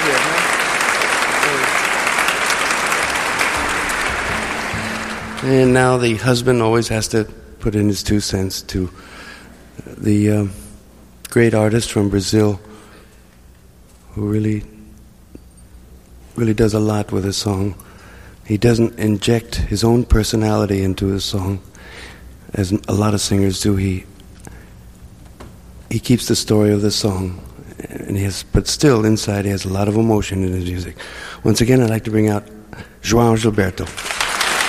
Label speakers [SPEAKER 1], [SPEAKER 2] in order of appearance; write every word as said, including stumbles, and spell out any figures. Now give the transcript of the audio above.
[SPEAKER 1] here, huh? And now the husband always has to put in his two cents to the uh, great artist from Brazil who really, really does a lot with a song. He doesn't inject his own personality into his song, as a lot of singers do. He he keeps the story of the song, and he has, but still inside he has a lot of emotion in his music. Once again, I'd like to bring out João Gilberto.